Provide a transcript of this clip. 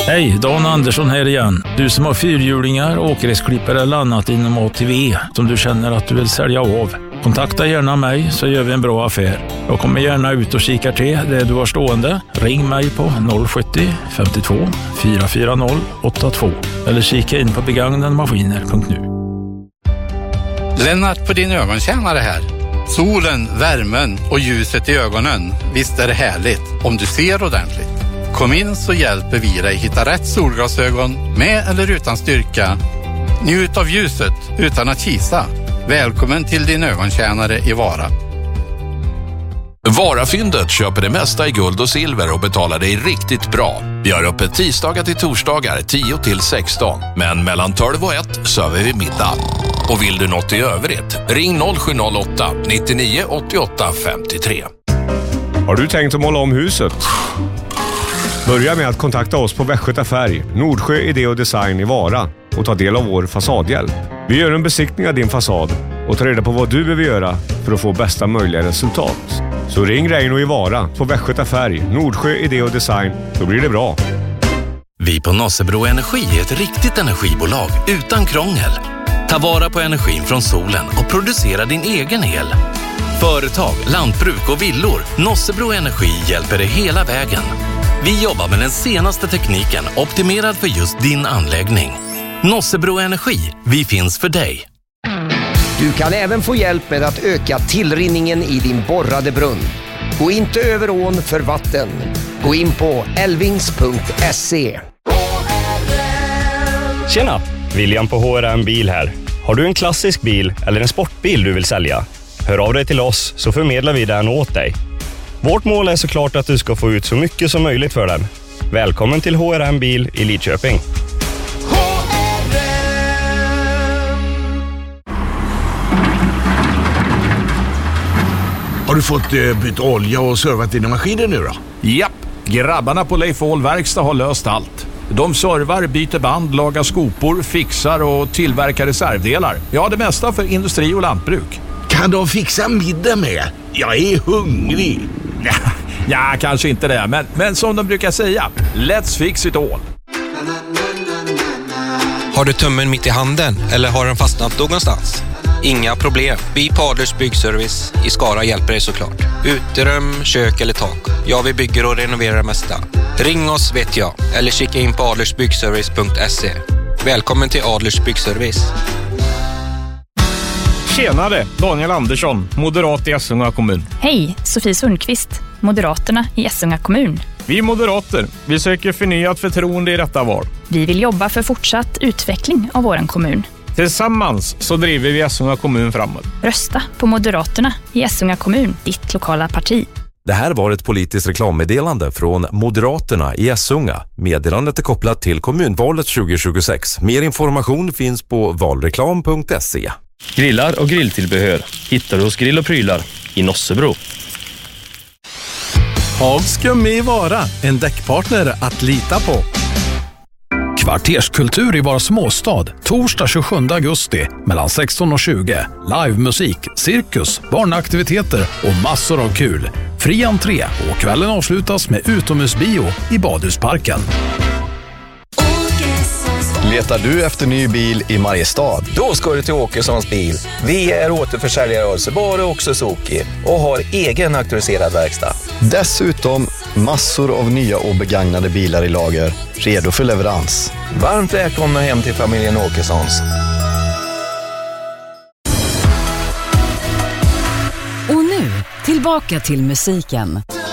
Hej, Dan Andersson här igen. Du som har fyrhjulingar, åkgräsklippare eller annat inom ATV som du känner att du vill sälja av. Kontakta gärna mig så gör vi en bra affär. Jag kommer gärna ut och kikar till det du har stående. Ring mig på 070 52 440 82 eller kika in på begagnadmaskiner.nu. Lennart på din ögontjänare här. Solen, värmen och ljuset i ögonen. Visst är det härligt om du ser ordentligt. Kom in så hjälper vi dig hitta rätt solglasögon med eller utan styrka. Njut av ljuset utan att kisa. Välkommen till din ögontjänare i Vara. Varafyndet köper det mesta i guld och silver och betalar dig riktigt bra. Vi har öppet tisdagar till torsdagar 10 till 16. Men mellan 12 och 1 server vi middag. Och vill du något i övrigt, ring 0708 99 88 53. Har du tänkt att måla om huset? Börja med att kontakta oss på Västgöta Färg, Nordsjö Idé och Design i Vara och ta del av vår fasadhjälp. Vi gör en besiktning av din fasad och tar reda på vad du behöver göra för att få bästa möjliga resultat. Så ring Reino i Vara på Västgöta Färg, Nordsjö Idé och Design, då blir det bra. Vi på Nossebro Energi är ett riktigt energibolag utan krångel. Ta vara på energin från solen och producera din egen el. Företag, lantbruk och villor, Nossebro Energi hjälper dig hela vägen. Vi jobbar med den senaste tekniken optimerad för just din anläggning. Nossebro Energi, vi finns för dig. Du kan även få hjälp med att öka tillrinningen i din borrade brunn. Gå inte över ån för vatten. Gå in på elvings.se. Tjena, William på HRM Bil här. Har du en klassisk bil eller en sportbil du vill sälja? Hör av dig till oss så förmedlar vi den åt dig. Vårt mål är såklart att du ska få ut så mycket som möjligt för den. Välkommen till HRM Bil i Lidköping. Har du fått byta olja och servat dina maskiner nu då? Japp, grabbarna på Leif Ahl Verkstad har löst allt. De servar, byter band, lagar skopor, fixar och tillverkar reservdelar. Ja, det mesta för industri och lantbruk. Kan de fixa middag med? Jag är hungrig. Ja, kanske inte det, men som de brukar säga, let's fix it all. Har du tummen mitt i handen eller har den fastnat någonstans? Inga problem. Vi på Adlers Byggservice i Skara hjälper dig såklart. Uterum, kök eller tak. Ja, vi bygger och renoverar det mesta. Ring oss vet jag eller kika in på adlersbyggservice.se. Välkommen till Adlers Byggservice. Tjenare, Daniel Andersson, moderat i Essunga kommun. Hej, Sofie Sundqvist, Moderaterna i Essunga kommun. Vi moderater, vi söker förnyat förtroende i detta val. Vi vill jobba för fortsatt utveckling av vår kommun. Tillsammans så driver vi Essunga kommun framåt. Rösta på Moderaterna i Essunga kommun, ditt lokala parti. Det här var ett politiskt reklammeddelande från Moderaterna i Essunga. Meddelandet är kopplat till kommunvalet 2026. Mer information finns på valreklam.se. Grillar och grilltillbehör hittar du hos Grill och Prylar i Nossebro. Hagskum i Vara, en däckpartner att lita på. Kvarterskultur i vår småstad, torsdag 27 augusti mellan 16 och 20. Livemusik, cirkus, barnaktiviteter och massor av kul. Fri entré och kvällen avslutas med utomhusbio i Badhusparken. Letar du efter ny bil i Mariestad? Då ska du till Åkessons bil. Vi är återförsäljare av Subaru och Suzuki och har egen auktoriserad verkstad. Dessutom massor av nya och begagnade bilar i lager, redo för leverans. Varmt välkomna hem till familjen Åkessons. Och nu, tillbaka till musiken.